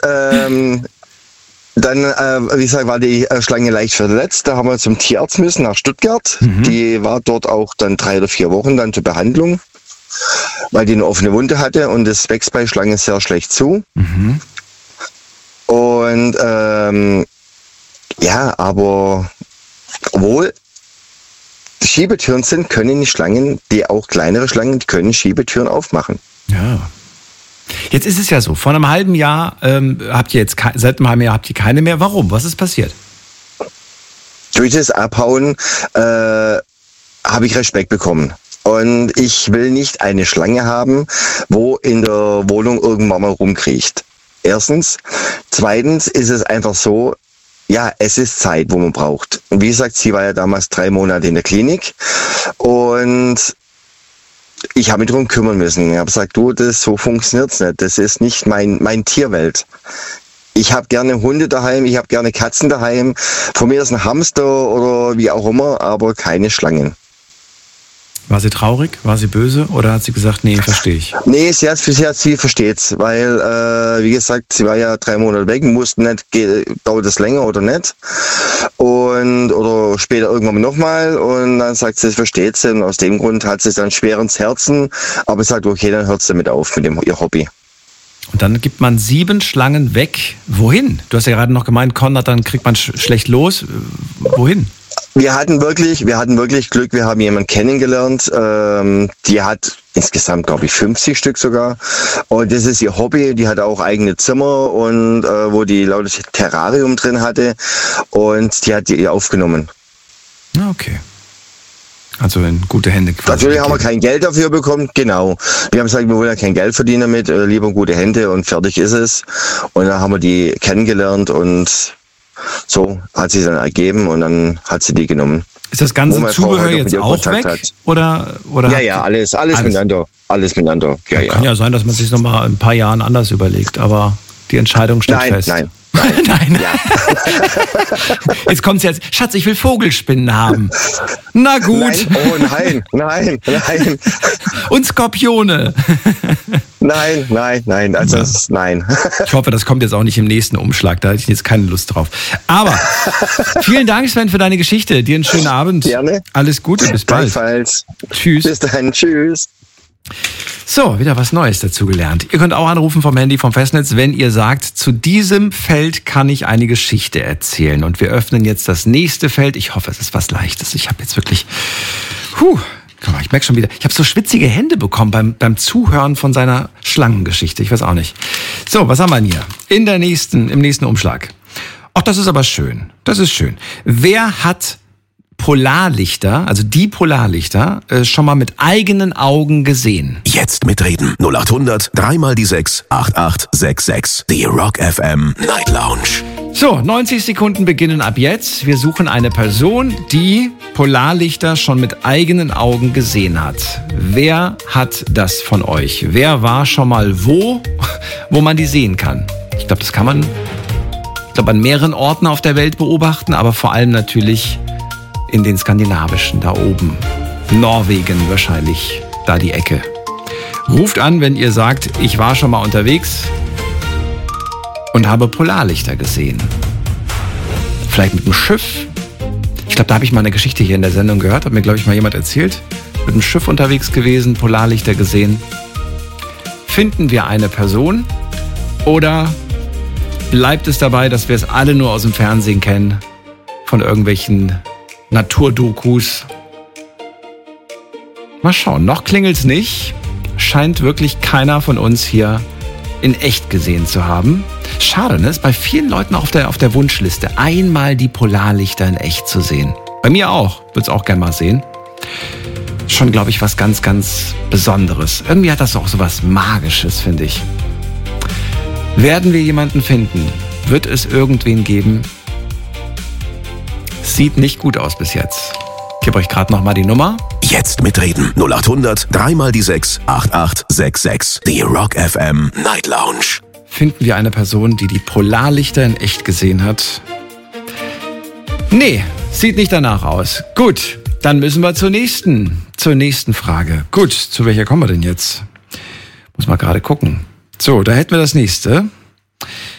Dann, wie gesagt, war die Schlange leicht verletzt. Da haben wir zum Tierarzt müssen, nach Stuttgart. Die war dort auch dann 3 oder 4 Wochen dann zur Behandlung, weil die eine offene Wunde hatte und das wächst bei Schlangen sehr schlecht zu. Und ja, aber obwohl Schiebetüren sind, können die Schlangen, die auch kleinere Schlangen, die können Schiebetüren aufmachen. Ja. Jetzt ist es ja so, vor einem halben Jahr habt ihr jetzt, seit einem halben Jahr habt ihr keine mehr. Warum? Was ist passiert? Durch das Abhauen habe ich Respekt bekommen. Und ich will nicht eine Schlange haben, wo in der Wohnung irgendwann mal rumkriecht. Erstens. Zweitens ist es einfach so, ja, es ist Zeit, wo man braucht. Und wie gesagt, sie war ja damals 3 Monate in der Klinik und ich habe mich darum kümmern müssen. Ich habe gesagt, du, so funktioniert's nicht. Das ist nicht mein Tierwelt. Ich habe gerne Hunde daheim, ich habe gerne Katzen daheim. Von mir ist ein Hamster oder wie auch immer, aber keine Schlangen. War sie traurig? War sie böse? Oder hat sie gesagt, nee, verstehe ich? Nee, sie versteht's, weil, wie gesagt, sie war ja 3 Monate weg, wussten nicht, dauert das länger oder nicht. Oder später irgendwann nochmal. Und dann sagt sie, versteht's. Und aus dem Grund hat sie dann schwer ins Herzen. Aber sagt, okay, dann hört sie damit auf mit ihr Hobby. Und dann gibt man 7 Schlangen weg. Wohin? Du hast ja gerade noch gemeint, Konrad, dann kriegt man schlecht los. Wohin? Wir hatten wirklich Glück. Wir haben jemanden kennengelernt, die hat insgesamt, glaube ich, 50 Stück sogar. Und das ist ihr Hobby. Die hat auch eigene Zimmer und wo die lautes Terrarium drin hatte. Und die hat die aufgenommen. Okay. Also in gute Hände quasi. Natürlich haben wir kein Geld dafür bekommen, genau. Wir haben gesagt, wir wollen ja kein Geld verdienen damit, lieber gute Hände und fertig ist es. Und dann haben wir die kennengelernt und so hat sie dann ergeben und dann hat sie die genommen. Ist das ganze Zubehör jetzt auch weg? Hat. Oder ja, alles miteinander. Alles miteinander. Ja, kann ja sein, dass man sich noch mal in ein paar Jahren anders überlegt, aber die Entscheidung steht fest. Nein. Ja. Jetzt kommt's jetzt. Schatz, ich will Vogelspinnen haben. Na gut. Nein. Und Skorpione. Nein. Also nein. Ich hoffe, das kommt jetzt auch nicht im nächsten Umschlag. Da hatte ich jetzt keine Lust drauf. Aber vielen Dank, Sven, für deine Geschichte. Dir einen schönen Abend. Gerne. Alles Gute, bis bald. Gleichfalls. Tschüss. Bis dann, tschüss. So, wieder was Neues dazu gelernt. Ihr könnt auch anrufen vom Handy, vom Festnetz, wenn ihr sagt, zu diesem Feld kann ich eine Geschichte erzählen. Und wir öffnen jetzt das nächste Feld. Ich hoffe, es ist was Leichtes. Ich habe jetzt wirklich... ich merke schon wieder, ich habe so schwitzige Hände bekommen beim Zuhören von seiner Schlangengeschichte. Ich weiß auch nicht. So, was haben wir denn hier? Im nächsten Umschlag. Ach, das ist aber schön. Das ist schön. Wer hat Polarlichter, also die Polarlichter, schon mal mit eigenen Augen gesehen? Jetzt mitreden. 0800 3 mal die 6 8866. Die Rock FM Night Lounge. So, 90 Sekunden beginnen ab jetzt. Wir suchen eine Person, die Polarlichter schon mit eigenen Augen gesehen hat. Wer hat das von euch? Wer war schon mal wo man die sehen kann? Ich glaube, das kann man an mehreren Orten auf der Welt beobachten, aber vor allem natürlich in den skandinavischen, da oben. Norwegen wahrscheinlich, da die Ecke. Ruft an, wenn ihr sagt, ich war schon mal unterwegs und habe Polarlichter gesehen. Vielleicht mit einem Schiff. Ich glaube, da habe ich mal eine Geschichte hier in der Sendung gehört. Hat mir, glaube ich, mal jemand erzählt. Mit einem Schiff unterwegs gewesen, Polarlichter gesehen. Finden wir eine Person oder bleibt es dabei, dass wir es alle nur aus dem Fernsehen kennen? Von irgendwelchen Naturdokus. Mal schauen, noch klingelt's nicht. Scheint wirklich keiner von uns hier in echt gesehen zu haben. Schade, ne? Ist bei vielen Leuten auf der Wunschliste, einmal die Polarlichter in echt zu sehen. Bei mir auch. Würde es auch gerne mal sehen. Schon, glaube ich, was ganz, ganz Besonderes. Irgendwie hat das auch so was Magisches, finde ich. Werden wir jemanden finden? Wird es irgendwen geben? Sieht nicht gut aus bis jetzt. Ich gebe euch gerade nochmal die Nummer. Jetzt mitreden. 0800 3 mal die 6 8866. Die Rock FM Night Lounge. Finden wir eine Person, die Polarlichter in echt gesehen hat? Nee, sieht nicht danach aus. Gut, dann müssen wir zur nächsten Frage. Gut, zu welcher kommen wir denn jetzt? Muss mal gerade gucken. So, da hätten wir das nächste.